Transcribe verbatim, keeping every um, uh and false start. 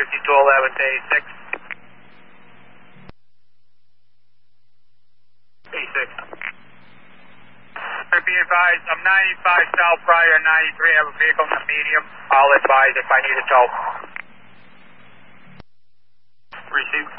fifty-two eleven to A six. A six. Be advised, I'm ninety-five South Pryor, ninety-three, I have a vehicle in the medium. I'll advise if I need a tow. Receive.